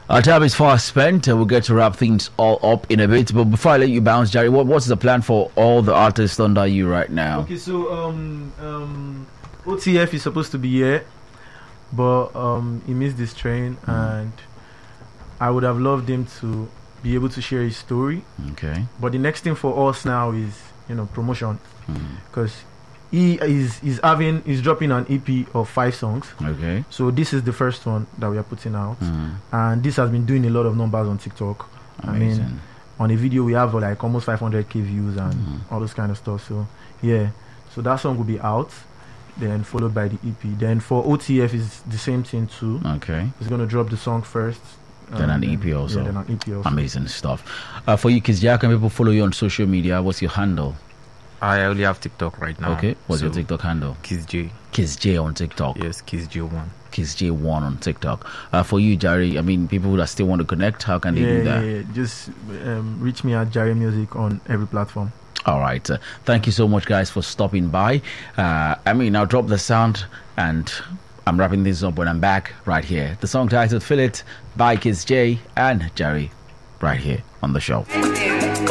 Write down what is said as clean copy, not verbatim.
Our time is fast spent. We'll get to wrap things all up in a bit. But before I let you bounce, Jerry, what's the plan for all the artists under you right now? Okay, so OTF is supposed to be here, but he missed this train, and I would have loved him to be able to share his story. Okay. But the next thing for us now is promotion, because he's dropping an EP of 5 songs. Okay. So this is the first one that we are putting out, and this has been doing a lot of numbers on TikTok. Amazing. I mean, on a video we have like almost 500k views and all this kind of stuff. So yeah, so that song will be out, then followed by the EP. Then for OTF is the same thing too. Okay. He's gonna drop the song first. Then an EP also. Yeah, then an EP also. Amazing stuff. For you, Kiss J, how can people follow you on social media? What's your handle? I only have TikTok right now. Okay. What's your TikTok handle? Kiss J. Kiss J on TikTok. Yes, Kiss J1. Kiss J1 on TikTok. For you, Jerry, I mean, people that still want to connect, how can they do that? Yeah. Just reach me at Jerry Music on every platform. All right. Thank you so much, guys, for stopping by. I'll drop the sound and I'm wrapping this up when I'm back right here. The song titled Feel It by Kiss J and Jerry right here on the show.